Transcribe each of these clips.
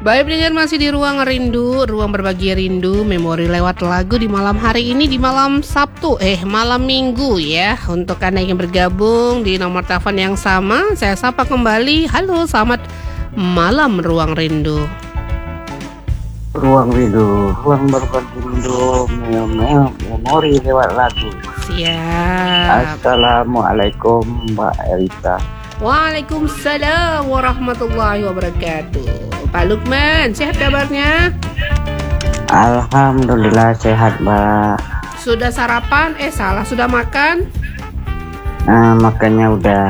Baik pendengar, masih di Ruang Rindu, ruang berbagi rindu, memori lewat lagu di malam hari ini, di malam Sabtu, malam Minggu ya. Untuk Anda yang bergabung di nomor telepon yang sama, saya sapa kembali. Halo, selamat malam Ruang Rindu. Ruang rindu, ruang berbagi rindu, memori lewat lagu. Siap. Assalamualaikum Mbak Erita. Waalaikumsalam warahmatullahi wabarakatuh. Pak Lukman, sehat kabarnya? Alhamdulillah sehat Mbak. Sudah sarapan? Sudah makan? Makannya udah.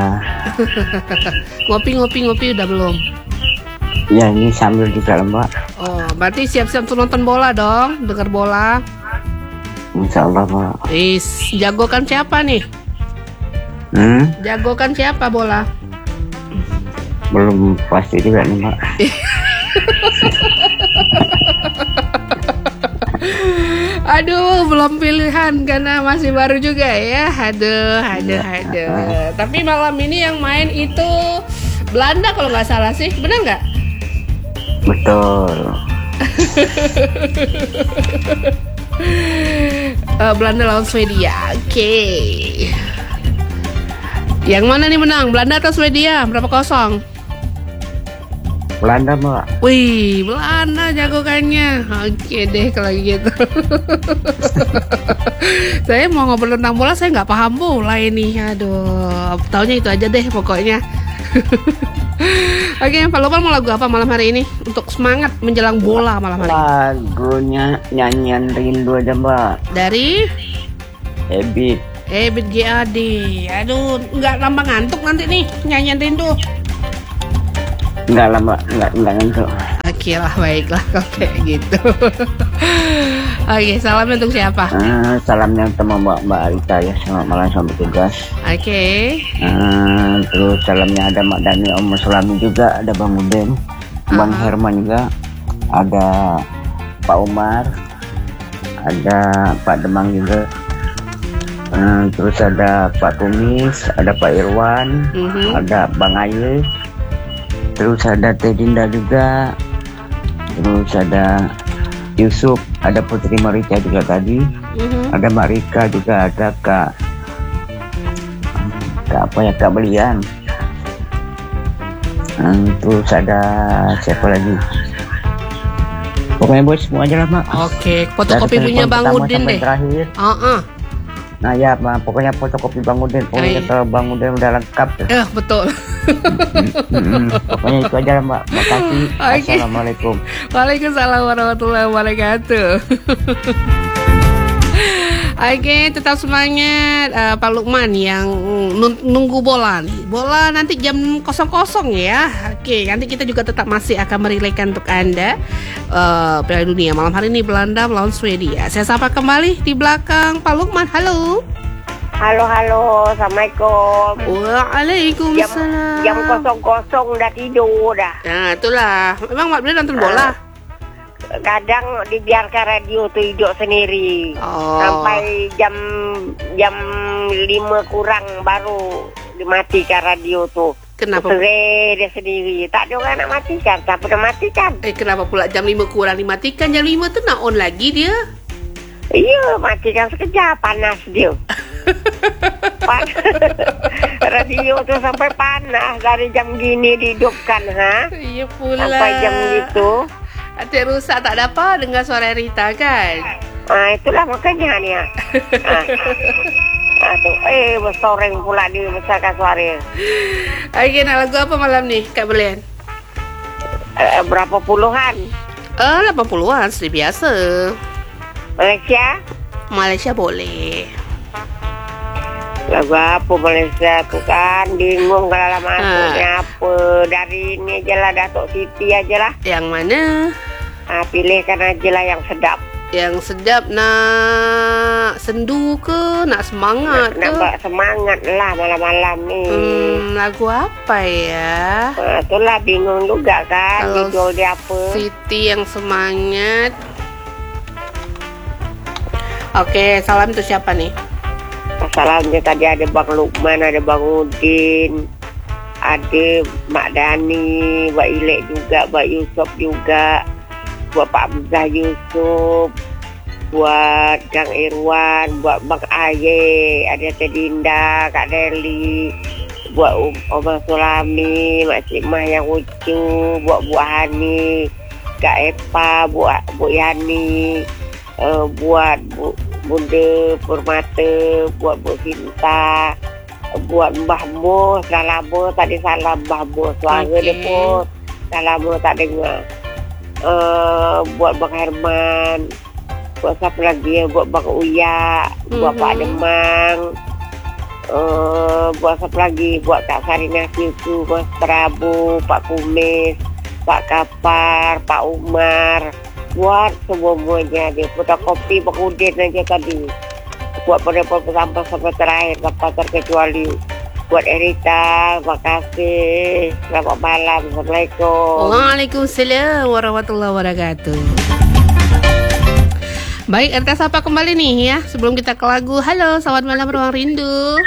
Ngopi udah belum? Ya ini sambil juga Mbak. Oh, berarti siap-siap untuk nonton bola dong, dengar bola. Insya Allah Mbak. Jagokan siapa nih? Jagokan siapa bola? Belum pasti juga nih Mbak. Aduh, belum pilihan karena masih baru juga ya. Aduh. Tapi malam ini yang main itu Belanda kalau nggak salah sih, benar nggak? Betul. Belanda lawan Swedia. Oke. Yang mana nih menang? Belanda atau Swedia? Berapa kosong? Belanda Mbak. Wih, Belanda jagokannya. Oke deh kalau gitu. Saya mau ngobrol tentang bola, saya nggak paham bola ini. Aduh, taunya itu aja deh pokoknya. Oke, Pak Lukman mau lagu apa malam hari ini untuk semangat menjelang bola malam hari ini? Lagunya nyanyian rindu aja Mbak. Dari Ebit GAD. Aduh, nggak tambah ngantuk nanti nih nyanyian rindu. Enggak lah Mbak, enggak ngantuk. Oke lah, baiklah kalau kayak gitu. Oke, salamnya untuk siapa? Salamnya untuk Mbak Arita ya, selamat malam sampai tugas. Oke. Terus salamnya ada Mak Dani, Om Sulami juga, ada Bang Udin, Bang Herman juga, ada Pak Umar, ada Pak Demang juga. Terus ada Pak Tumis, ada Pak Irwan, ada Bang Aye, terus ada Teh Dinda juga, terus ada Yusuf, ada Putri Marita juga tadi, ada Mbak Rika juga, ada Kak Belian, terus ada siapa lagi? Pokoknya bos semua aja lah Mak. Oke, fotokopi punya Bang Udin deh. Terakhir. Nah ya, pokoknya fotokopi Bang Udin. Pokoknya kalau Bang Udin udah lengkap. Betul. Pokoknya itu aja lah Mbak. Makasih. Okay. Assalamualaikum. Waalaikumsalam warahmatullahi wabarakatuh. Oke, tetap semangat Pak Lukman yang nunggu bola nih. Bola nanti jam 00 ya. Oke, nanti kita juga tetap masih akan merelakan untuk Anda Piala Dunia malam hari ini Belanda melawan Swedia. Saya sapa kembali di belakang Pak Lukman. Halo. Halo, Assalamualaikum. Waalaikumsalam. Jam 00 udah tidur dah. Nah, itulah. Memang Mbak Beli nonton bola? Kadang dibiarkan radio tuh hidup sendiri. Sampai jam 5 kurang baru dimatikan radio tuh. Kenapa? Dia sendiri. Tak ada orang nak matikan. Tak pernah matikan. Kenapa pula jam 5 kurang dimatikan? Jam 5 tuh nak on lagi dia? Iya, matikan sekejap. Panas dia. Radio tuh sampai panas. Dari jam gini dihidupkan. Iya pula. Sampai jam gitu. Hati rusak tak ada apa dengar suara Rita kan? Itulah makanya nih. Aduh, bersoreng pula dia besarkan suara. Oke, nak lagu apa malam nih Kak Belen? Berapa puluhan? 80-an seperti biasa. Malaysia boleh. Lagu apa Malaysia tuh kan bingung kalau masuknya apa. Dari ini aja lah, Datuk Siti aja lah. Yang mana? Pilihkan aja lah yang sedap. Yang sedap nak sendu ke? Nak semangat ke? Nak semangat lah malam-malam ni. Lagu apa ya? Itulah bingung juga kan. Judul dia apa? Siti yang semangat. Oke, salam untuk siapa nih? Salamnya tadi ada Bang Lukman, ada Bang Udin, ada Mak Dani, buat Ilek juga, buat Yusof juga, buat Pak Hamzah Yusof, buat Kang Irwan, buat Bang Aye, ada Teh Dinda, Kak Deli, buat Omar Sulami, Makcik Mah yang lucu, buat Bu Hani, Kak Epa, buat Bu Yani, buat Bunda Purmata, buat Bu Sinta, buat Mbah Mo, dah lama tak ada salam Mbah Mo, suara dia pun dah lama tak dengar. Buat Bang Herman, buat siapa lagi ya, buat Bang Uya, buat Pak Demang, buat siapa lagi, buat Kak Sarina Syuku, Mas Prabu, Pak Kumis, Pak Kapar, Pak Umar, buat semuanya dia. Fotokopi Bang Udin aja tadi, buat pendapat sampah sampai terakhir tanpa terkecuali. Buat Erita, makasih. Selamat malam. Assalamualaikum. Waalaikumsalam warahmatullahi wabarakatuh. Baik, Erita sapa kembali nih ya. Sebelum kita ke lagu, halo, selamat malam Ruang Rindu.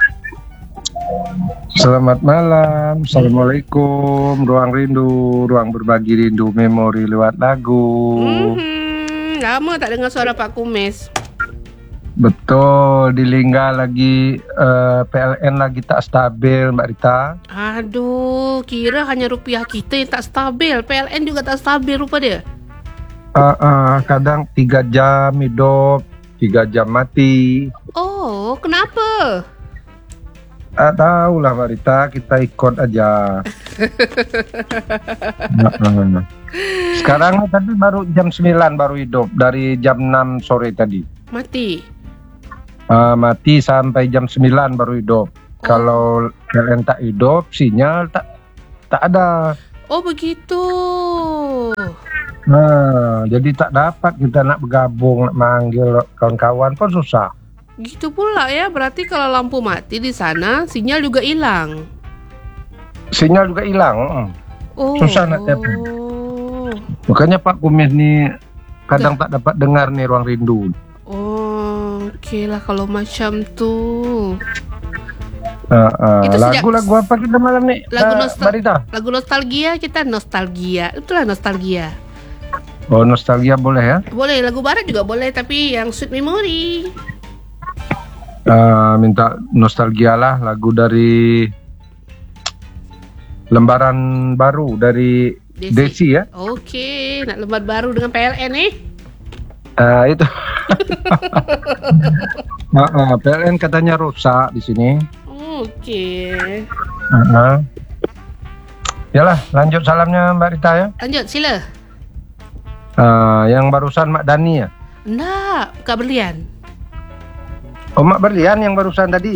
Selamat malam, Assalamualaikum. Ruang Rindu, ruang berbagi rindu memori lewat lagu. Lama tak dengar suara Pak Kumis. Betul, di Lingga lagi PLN lagi tak stabil, Mbak Rita. Aduh, kira hanya rupiah kita yang tak stabil, PLN juga tak stabil rupa dia. Kadang 3 jam hidup, 3 jam mati. Oh, kenapa? Tahulah Mbak Rita, kita ikut aja. Sekarang tadi baru jam 9 baru hidup, dari jam 6 sore tadi. Mati? Mati sampai jam 9 baru hidup. Kalau PLN tak hidup, sinyal tak ada. Oh begitu. Jadi tak dapat kita nak bergabung, nak manggil kawan-kawan pun susah. Gitu pula ya, berarti kalau lampu mati di sana, sinyal juga hilang. Sinyal juga hilang. Susah nak dapat. Makanya Pak Kumis ni kadang tak dapat dengar nih Ruang Rindu. Okey lah kalau macam tu. Lagu-lagu apa kita malam ni? Lagu nostalgia, kita nostalgia. Itulah nostalgia. Oh, nostalgia boleh ya? Boleh, lagu barat juga boleh, tapi yang sweet memory. Minta nostalgia lah, lagu dari Lembaran Baru dari Desi ya. Okey, nak lembar baru dengan PLN itu. PLN katanya rusak di sini. Okey. Yalah, lanjut salamnya Mbak Rita ya. Lanjut, sila. Yang barusan Mak Dani ya? Enggak, Kak Berlian. Oh, Mak Berlian yang barusan tadi.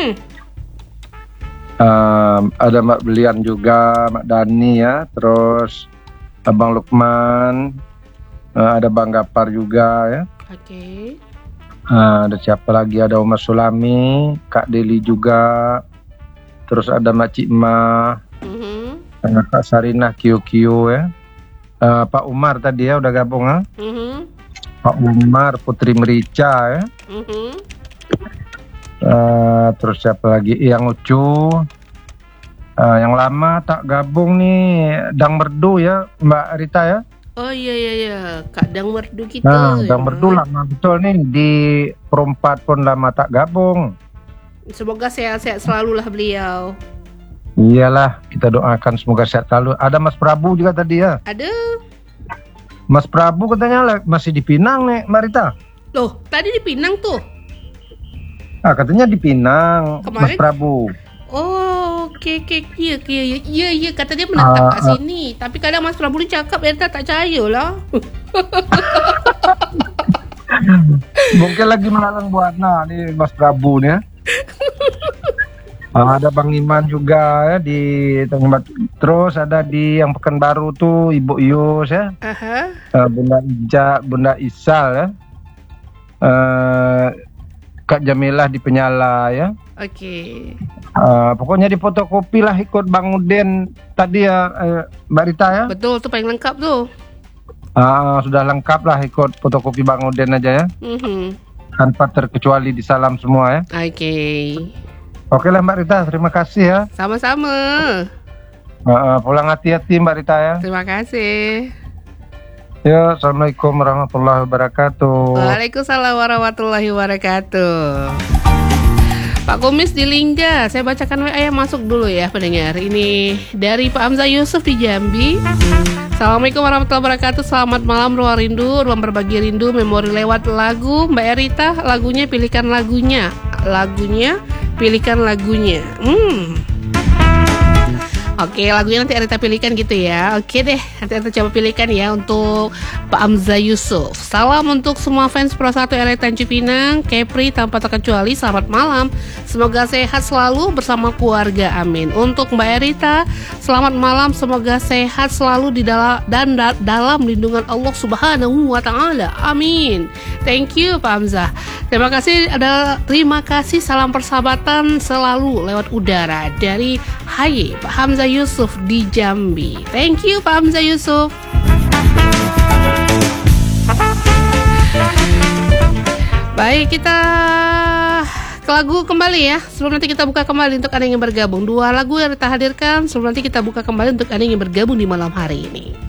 Ada Mak Berlian juga, Mak Dani ya. Terus Abang Lukman, ada Bang Gapar juga ya. Okey. Ada siapa lagi? Ada Omar Sulami, Kak Deli juga. Terus ada Makcik Ma, Kak Sarinah Kio ya. Pak Umar tadi ya udah gabung ya. Pak Umar, Putri Merica ya. Terus siapa lagi? Yang Ucu. Yang lama tak gabung nih, Dang Merdu ya, Mbak Rita ya. Oh iya, Kak Dang Merdu kita. Dang Merdu lama betul nih, di Perempat pun lama tak gabung. Semoga sehat-sehat selalu lah beliau. Iyalah, kita doakan semoga sehat selalu. Ada Mas Prabu juga tadi ya. Ada. Mas Prabu katanya masih di Pinang nih, Mbak Rita. Loh, tadi di Pinang tuh. Katanya di Pinang, kemarin? Mas Prabu. Oh, okey. Ya, kata dia menetap kat sini. Tapi kadang Mas Prabu ni cakap, Erta tak percaya lah. Mungkin lagi melalang buana ni Mas Prabu ni ya. Ada Bang Iman juga ya di tempat. Terus ada di yang Pekanbaru tuh Ibu Yus ya. Bunda Ija, Bunda Isal ya. Kak Jamilah di Penyala ya. Okey. Pokoknya di fotokopi lah ikut Bang Udin tadi ya, Mbak Rita ya. Betul, tu paling lengkap tu. Sudah lengkap lah ikut fotokopi Bang Udin aja ya. Tanpa terkecuali di salam semua ya. Okey. Oke lah Mbak Rita, terima kasih ya. Sama-sama. Pulang hati-hati Mbak Rita ya. Terima kasih. Ya, Assalamualaikum warahmatullahi wabarakatuh. Waalaikumsalam warahmatullahi wabarakatuh. Pak Kumis di Lingga, saya bacakan WA yang masuk dulu ya pendengar. Ini dari Pak Hamzah Yusuf di Jambi. Assalamualaikum warahmatullahi wabarakatuh. Selamat malam ruang rindu, ruang berbagi rindu, memori lewat lagu. Mbak Erita, lagunya pilihkan lagunya. Pilihkan lagunya. Oke, lagunya nanti Arita pilihkan gitu ya. Oke deh, nanti Arita coba pilihkan ya untuk Pak Hamzah Yusuf. Salam untuk semua fans Pro 1 RRI Tanjung Pinang, Kepri tanpa terkecuali, selamat malam. Semoga sehat selalu bersama keluarga, amin. Untuk Mbak Erita, selamat malam, semoga sehat selalu di dalam lindungan Allah Subhanahu wa Ta'ala, amin. Thank you Pak Hamzah. Terima kasih, salam persahabatan selalu lewat udara dari Haye Pak Hamzah Yusuf di Jambi. Thank you Pak Hamzah Yusuf. Baik, kita ke lagu kembali ya. Sebelum nanti kita buka kembali untuk Anda yang bergabung. 2 lagu yang kita hadirkan sebelum nanti kita buka kembali untuk Anda yang bergabung di malam hari ini.